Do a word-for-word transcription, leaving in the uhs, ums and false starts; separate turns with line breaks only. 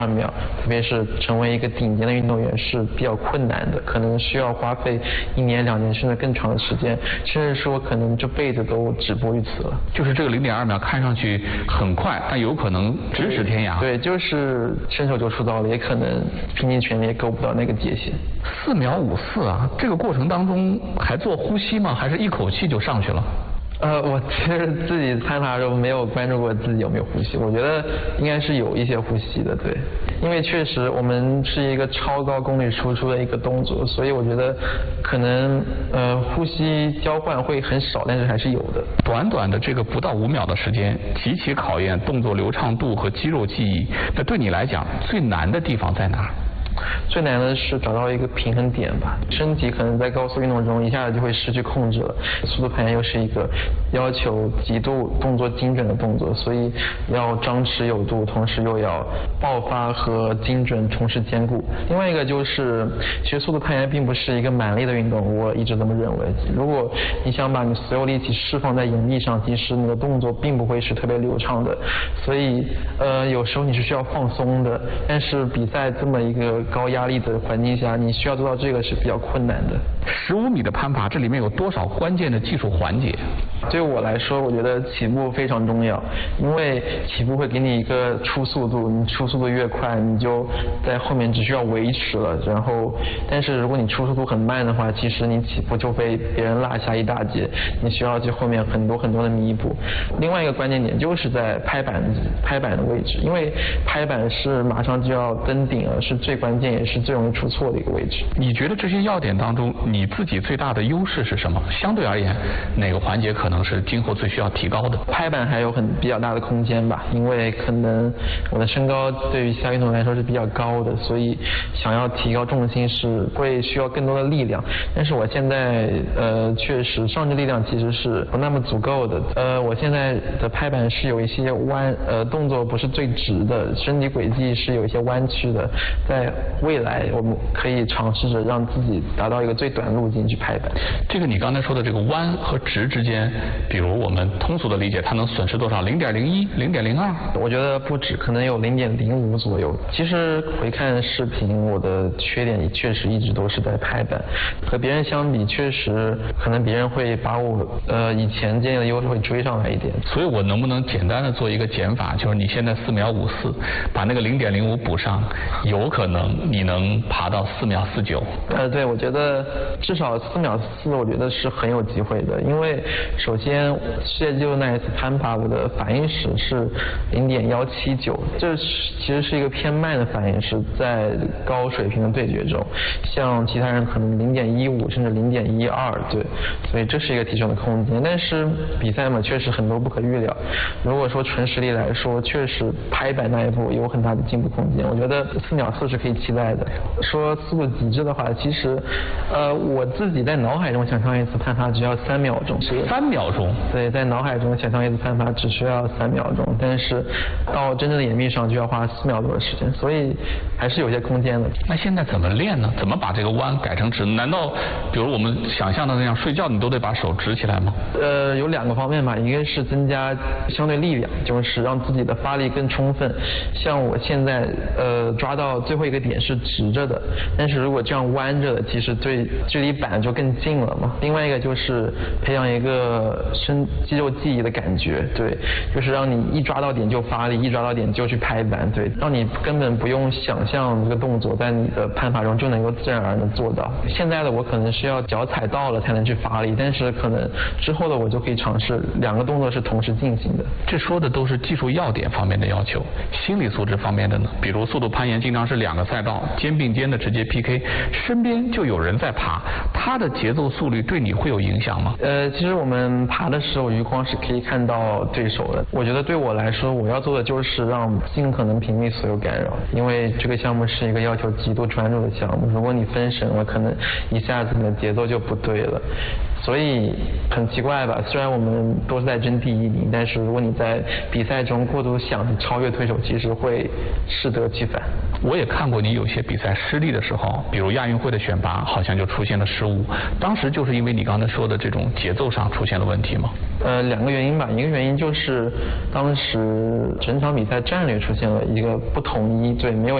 二秒，特别是成为一个顶尖的运动员是比较困难的，可能需要花费一年、两年甚至更长的时间，甚至说可能这辈子都止步于此了。
就是这个零点二秒看上去很快，但有可能咫尺天涯。
对，就是伸手就出刀了，也可能拼尽全力也够不到那个界限。
四秒五四啊，这个过程当中还做呼吸吗？还是一口气就上去了？
呃，我其实自己攀爬的时候没有关注过自己有没有呼吸，我觉得应该是有一些呼吸的，对，因为确实我们是一个超高功率输出的一个动作，所以我觉得可能呃呼吸交换会很少，但是还是有的。
短短的这个不到五秒的时间，极其考验动作流畅度和肌肉记忆。那对你来讲，最难的地方在哪？
最难的是找到一个平衡点吧，身体可能在高速运动中一下子就会失去控制了。速度攀岩又是一个要求极度动作精准的动作，所以要张弛有度，同时又要爆发和精准同时兼顾。另外一个就是，其实速度攀岩并不是一个蛮力的运动，我一直这么认为。如果你想把你所有力气释放在岩壁上，其实你的动作并不会是特别流畅的，所以呃有时候你是需要放松的。但是比赛这么一个高压力的环境下，你需要做到这个是比较困难的。
十五米的攀爬，这里面有多少关键的技术环节？
对我来说，我觉得起步非常重要，因为起步会给你一个初速度，你初速度越快，你就在后面只需要维持了。然后，但是如果你初速度很慢的话，其实你起步就被别人落下一大截，你需要去后面很多很多的弥补。另外一个关键点就是在拍板拍板的位置，因为拍板是马上就要登顶了，是最关键也是最容易出错的一个位置。
你觉得这些要点当中，你自己最大的优势是什么？相对而言，哪个环节可能是今后最需要提高的？
拍板还有很比较大的空间吧，因为可能我的身高对于其他运动员来说是比较高的，所以想要提高重心是会需要更多的力量。但是我现在呃确实上肢力量其实是不那么足够的，呃我现在的拍板是有一些弯，呃动作不是最直的，身体轨迹是有一些弯曲的，在未来我们可以尝试着让自己达到一个最短路径去拍板。
这个你刚才说的这个弯和直之间，比如我们通俗的理解，它能损失多少？零点零一、零点零二？
我觉得不止，可能有零点零五左右。其实回看视频，我的缺点确实一直都是在拍板，和别人相比，确实可能别人会把我呃以前建立的优势会追上来一点。
所以我能不能简单的做一个减法，就是你现在四秒五四，把那个零点零五补上，有可能你能爬到四秒四九。
呃，对，我觉得至少四秒四，我觉得是很有机会的，因为首先世界纪录那一次攀爬，我的反应时是零点幺七九，这其实是一个偏慢的反应时，在高水平的对决中，像其他人可能零点一五甚至零点一二，对，所以这是一个提升的空间。但是比赛嘛，确实很多不可预料。如果说纯实力来说，确实拍板那一步有很大的进步空间，我觉得四秒四是可以期待的。说速度极致的话，其实呃我自己在脑海中想象一次攀爬只要三秒钟。
三秒钟？
对，在脑海中想象一次攀爬只需要三秒钟，但是到真正的岩壁上就要花四秒多的时间，所以还是有些空间的。
那现在怎么练呢？怎么把这个弯改成直？难道比如我们想象的那样，睡觉你都得把手直起来吗？
呃，有两个方面吧，一个是增加相对力量，就是让自己的发力更充分。像我现在呃抓到最后一个点是直着的，但是如果这样弯着的，其实对距离板就更近了嘛。另外一个就是培养一个身肌肉记忆的感觉，对，就是让你一抓到点就发力，一抓到点就去拍板，对，让你根本不用想象这个动作，在你的攀爬中就能够自然而然的做到。现在的我可能是要脚踩到了才能去发力，但是可能之后的我就可以尝试两个动作是同时进行的。
这说的都是技术要点方面的要求，心理素质方面的呢？比如速度攀岩经常是两个赛道肩并肩的直接 P K， 身边就有人在爬，他的节奏速率对你会有影响吗？
呃，其实我们爬的时候余光是可以看到对手的。我觉得对我来说，我要做的就是让尽可能屏蔽所有干扰，因为这个项目是一个要求极度专注的项目，如果你分神了，可能一下子你的节奏就不对了。 所以很奇怪吧？虽然我们都是在争第一名，但是如果你在比赛中过度想着超越对手，其实会适得其反。
我也看过你有些比赛失利的时候，比如亚运会的选拔好像就出现了失误，当时就是因为你刚才说的这种节奏上出现了问题吗？
呃，两个原因吧，一个原因就是当时整场比赛战略出现了一个不统一，对，没有